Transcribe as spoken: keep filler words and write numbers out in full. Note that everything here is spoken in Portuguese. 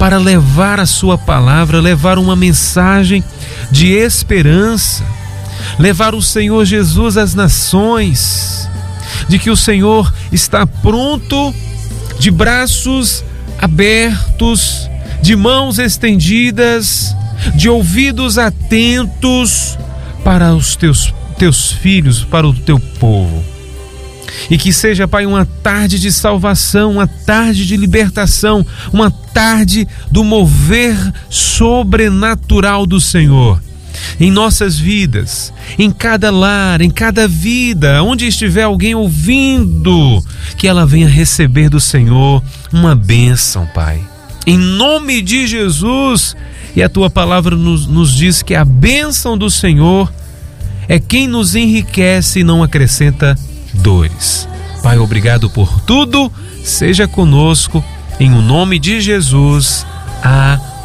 para levar a sua palavra, levar uma mensagem de esperança, levar o Senhor Jesus às nações, de que o Senhor está pronto, de braços abertos, de mãos estendidas, de ouvidos atentos para os teus, teus filhos, para o teu povo. E que seja, Pai, uma tarde de salvação, uma tarde de libertação, uma tarde do mover sobrenatural do Senhor em nossas vidas, em cada lar, em cada vida, onde estiver alguém ouvindo, que ela venha receber do Senhor uma bênção, Pai. Em nome de Jesus. E a tua palavra nos, nos diz que a bênção do Senhor é quem nos enriquece e não acrescenta dores. Pai, obrigado por tudo. Seja conosco, em o nome de Jesus. Amém.